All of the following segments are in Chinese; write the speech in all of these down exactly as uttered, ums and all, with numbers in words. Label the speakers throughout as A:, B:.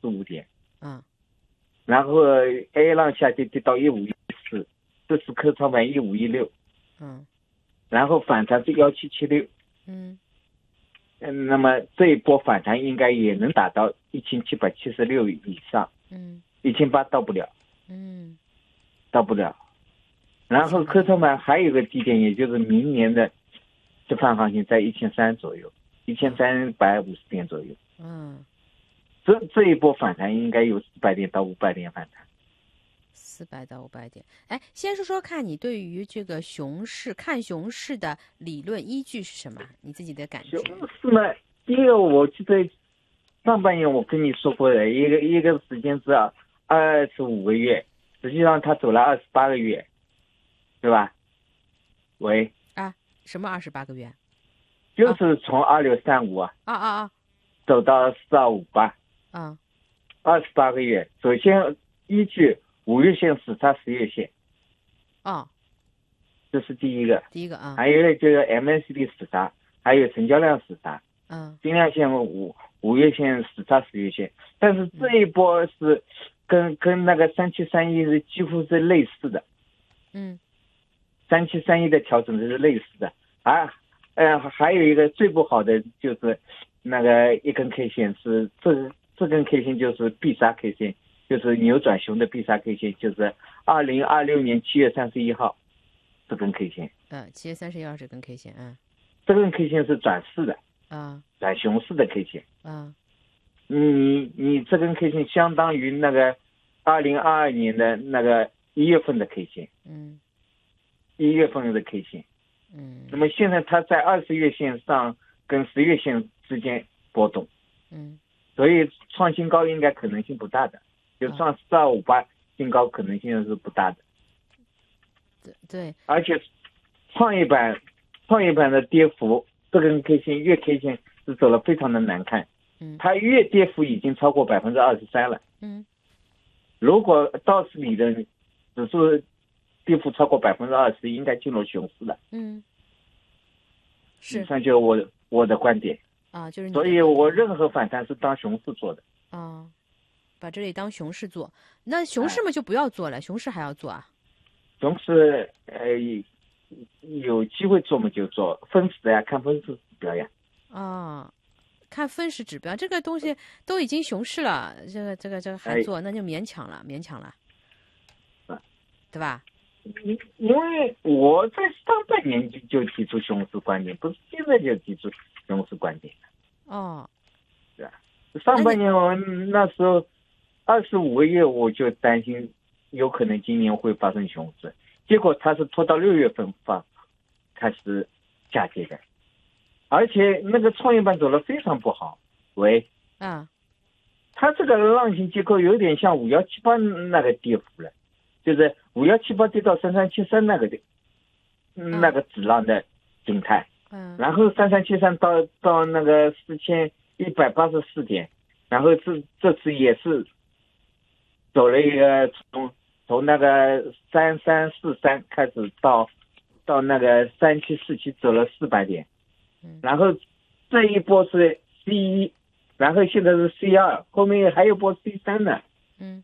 A: 十五点，
B: 嗯，
A: 然后 A 浪下跌跌到一五一四，这是科创板一五一六，
B: 嗯，
A: 然后反弹是幺七七六，
B: 嗯，
A: 嗯，那么这一波反弹应该也能达到一千七百七十六以上，
B: 嗯，
A: 一千八到不了，
B: 嗯，
A: 到不了。然后科创板还有一个低点，也就是明年的吃饭行情在一千三左右，一千三百五十点左右。
B: 嗯，
A: 这这一波反弹应该有四百点到五百点反弹。
B: 四百到五百点。哎，先说说看你对于这个熊市看熊市的理论依据是什么？你自己的感觉？
A: 熊市呢，第一个我记得上半年我跟你说过的，一个一个时间是二十五个月，实际上它走了二十八个月，对吧？喂，
B: 啊，什么二十八个月？
A: 就是从二六三五啊，
B: 啊啊啊，
A: 走到四二五八，
B: 啊，
A: 二十八个月。首先依据五月线死叉十月线，
B: 哦，
A: 这是第一个。
B: 第一个啊，
A: 还有一个就是 M A C D 死叉，还有成交量死叉。
B: 嗯，
A: 金量线五五月线死叉十月线，但是这一波是跟跟那个三七三一是几乎是类似的，
B: 嗯，
A: 三七三一的调整是类似的。啊，呃，还有一个最不好的就是那个一根 K 线是这这根 K 线就是必杀 K 线，就是扭转熊的必杀 K 线，就是二零二六年七月三十一号这根 K 线。
B: 呃，七月三十一号这根 K 线，嗯，
A: 这根 K 线是转势的。
B: 啊，
A: 转熊市的 K 线，
B: 啊，
A: 你你这根 K 线相当于那个二零二二年的那个一月份的 K 线，
B: 嗯，
A: 一月份的 K 线，
B: 嗯，
A: 那么现在它在二十月线上跟十月线之间波动，
B: 嗯，
A: 所以创新高应该可能性不大的，就创四二五八新高可能性是不大的，
B: 对对，
A: 而且创业板创业板的跌幅。这根 K 线月 K 线是走了非常的难看，
B: 嗯，
A: 它月跌幅已经超过百分之二十三了。
B: 嗯，
A: 如果道氏理论指数跌幅超过百分之二十，应该进入熊市了。
B: 嗯，是，
A: 以上就是我我的观点
B: 啊，就是你
A: 所以我任何反弹是当熊市做的。
B: 啊，把这里当熊市做，那熊市嘛就不要做了，熊市还要做啊？
A: 熊市呃。有机会做嘛就做，分时的呀，看分时指标呀。
B: 啊，看分时指标，这个东西都已经熊市了，这个这个这个还做，
A: 哎、
B: 那就勉强了，勉强了，
A: 啊、
B: 对吧？
A: 因因为我在上半年就就提出熊市观点，不是现在就提出熊市观点。
B: 哦，
A: 是吧？上半年我那时候二十五个月我就担心有可能今年会发生熊市。结果它是拖到六月份发开始下跌的，而且那个创业板走得非常不好。喂，
B: 啊，
A: 它这个浪形结构有点像五幺七八那个跌幅了，就是五幺七八跌到三三七三那个的，那个子浪的形态。
B: 嗯，
A: 然后三三七三到到那个四千一百八十四点，然后这这次也是走了一个从。从那个三三四三开始到到那个三七四七走了四百点，然后这一波是 C 一，然后现在是 C 二，后面还有波 C 三呢。
B: 嗯，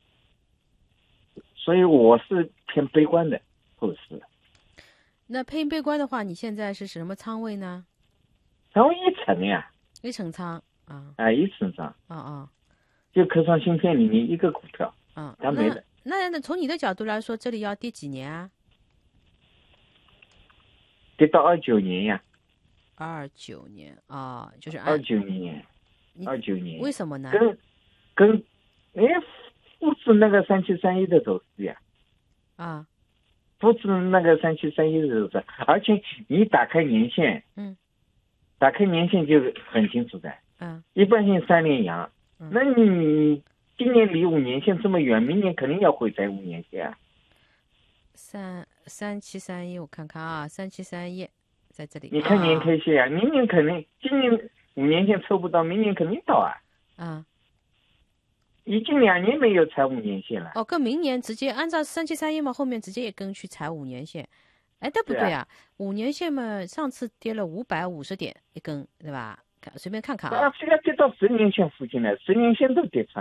A: 所以我是偏悲观的后市。
B: 那偏悲观的话，你现在是什么仓位呢？
A: 仓位一层呀，
B: 一层仓啊，
A: 啊一层仓，
B: 啊啊，
A: 就科创芯片里面一个股票，
B: 啊，
A: 它没了。
B: 那那从你的角度来说，这里要跌几年啊？
A: 跌到二九年呀。
B: 二九年啊，就是
A: 二九年，二九年。
B: 为什么呢？
A: 跟跟哎复制那个三七三一的走势呀。
B: 啊。
A: 复制那个三七三一的走势，而且你打开年线，
B: 嗯，
A: 打开年线就很清楚的。
B: 嗯，
A: 一般性三连阳，
B: 嗯、
A: 那你。今年离五年线这么远，明年肯定要回踩五年线啊。
B: 三三七三一，我看看啊，三七三一在这里。
A: 你看年 K 线啊，明年肯定，今年五年线抽不到，明年肯定到啊。
B: 啊，
A: 已经两年没有踩五年线了。
B: 哦，跟明年直接按照三七三一嘛，后面直接也跟去踩五年线。哎，对不对啊？五年线嘛，上次跌了五百五十点一根，对吧？随便看看啊。
A: 啊，这个跌到十年线附近了，十年线都跌穿。